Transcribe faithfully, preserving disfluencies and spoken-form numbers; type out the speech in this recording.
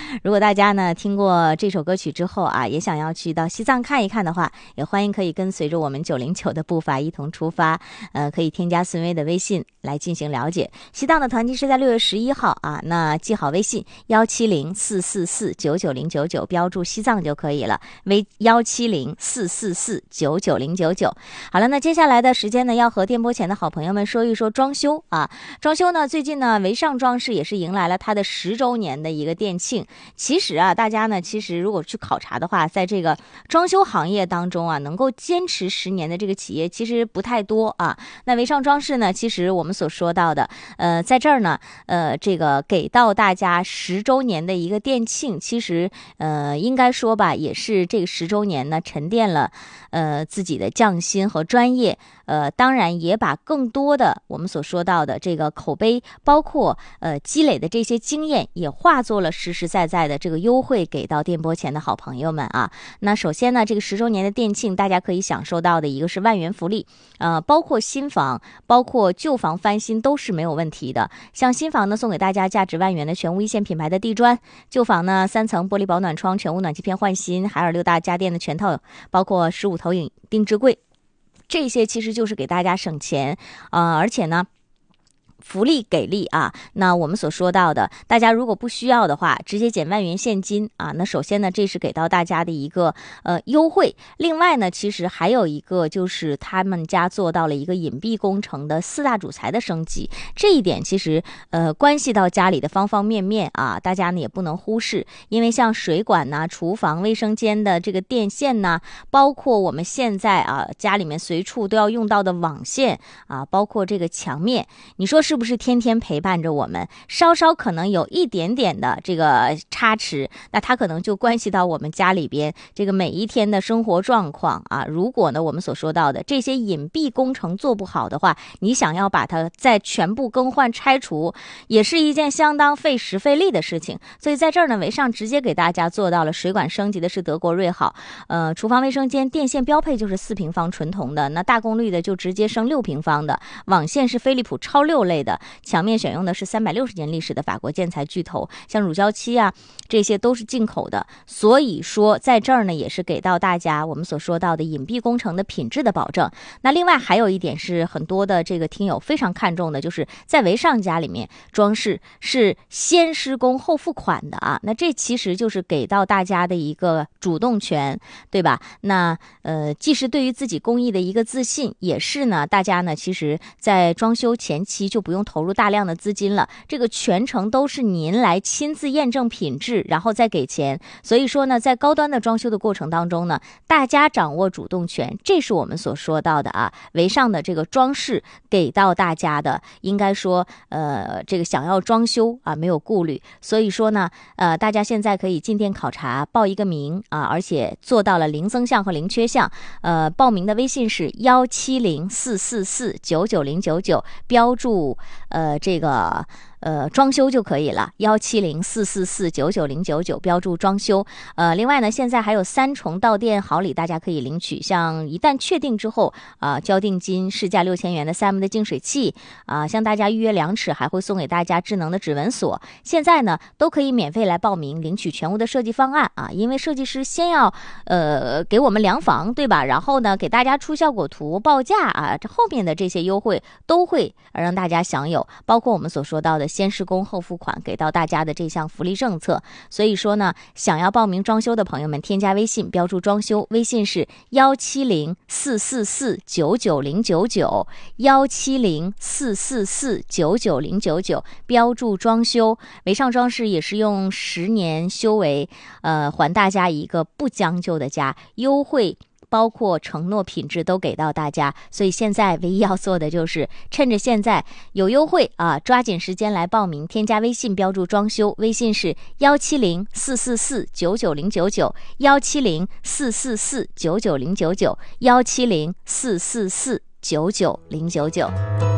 如果大家呢听过这首歌曲之后啊，也想要去到西藏看一看的话，也欢迎可以跟随着我们九零九的步伐一同出发。呃，可以添加孙威的微信来进行了解。西藏的团体是在六月十一号啊，那记好微信幺七零四四四九九零九九，标注西藏就可以了。微幺七零四四四九九零九九。好了，那接下来的时间呢，要和电波前的好朋友们说一说装修啊。装修呢，最近呢，维尚装饰也是迎来了它的十周年的一个店庆。其实啊，大家呢，其实如果去考察的话，在这个装修行业当中啊，能够坚持十年的这个企业其实不太多啊。那维尚装饰呢，其实我们所说到的，呃，在这儿呢，呃，这个给到大家十周年的一个店庆，其实呃，应该说吧，也是这个十周年呢，沉淀了呃自己的匠心和专业。呃，当然也把更多的我们所说到的这个口碑，包括呃积累的这些经验，也化作了实实在在的这个优惠给到电波前的好朋友们啊。那首先呢，这个十周年的店庆，大家可以享受到的一个是万元福利，呃，包括新房，包括旧房翻新都是没有问题的。像新房呢，送给大家价值万元的全屋一线品牌的地砖；旧房呢，三层玻璃保暖窗，全屋暖气片换新，海尔六大家电的全套，包括十五投影定制柜。这些其实就是给大家省钱，呃，而且呢，福利给力啊！那我们所说到的，大家如果不需要的话，直接减万元现金啊。那首先呢，这是给到大家的一个呃优惠。另外呢，其实还有一个就是他们家做到了一个隐蔽工程的四大主材的升级，这一点其实呃关系到家里的方方面面啊，大家呢也不能忽视。因为像水管呐、厨房、卫生间的这个电线呐，包括我们现在啊家里面随处都要用到的网线啊，包括这个墙面，你说是不是天天陪伴着我们？稍稍可能有一点点的这个差池，那它可能就关系到我们家里边这个每一天的生活状况啊。如果呢我们所说到的这些隐蔽工程做不好的话，你想要把它再全部更换拆除，也是一件相当费时费力的事情。所以在这儿呢，维尚直接给大家做到了水管升级的是德国瑞好，呃，厨房卫生间电线标配就是四平方纯铜的，那大功率的就直接升六平方的，网线是飞利浦超六类的，墙面选用的是三百六十年历史的法国建材巨头，像乳胶漆啊，这些都是进口的。所以说在这儿呢，也是给到大家我们所说到的隐蔽工程的品质的保证。那另外还有一点是很多的这个听友非常看重的，就是在维尚家里面装饰是先施工后付款的啊。那这其实就是给到大家的一个主动权，对吧？那呃，既是对于自己工艺的一个自信，也是呢大家呢其实在装修前期就不用投入大量的资金了，这个全程都是您来亲自验证品质，然后再给钱。所以说呢，在高端的装修的过程当中呢，大家掌握主动权，这是我们所说到的啊，维尚的这个装饰给到大家的，应该说呃，这个想要装修啊没有顾虑。所以说呢，呃，大家现在可以进店考察，报一个名啊，而且做到了零增项和零缺项。呃，报名的微信是幺七零四四四九九零九九，标注呃这个呃装修就可以了，幺七零四四四九九零九九，标注装修。呃，另外呢，现在还有三重到店好礼，大家可以领取。像一旦确定之后啊、呃，交定金，市价六千元的 三 M 的净水器啊、呃，向大家预约量尺，还会送给大家智能的指纹锁。现在呢，都可以免费来报名领取全屋的设计方案啊，因为设计师先要呃给我们量房，对吧？然后呢，给大家出效果图、报价啊，这后面的这些优惠都会让大家享有，包括我们所说到的先施工后付款给到大家的这项福利政策。所以说呢，想要报名装修的朋友们，添加微信标注装修，微信是幺七零四四四九九零九九，幺七零四四四九九零九九，标注装修。维尚装饰也是用十年修为呃还大家一个不将就的家，优惠包括承诺品质都给到大家。所以现在唯一要做的就是趁着现在有优惠啊，抓紧时间来报名，添加微信标注装修，微信是幺七零四四四九九零九九，幺七零四四四九九零九九，幺七零四四四九九零九九。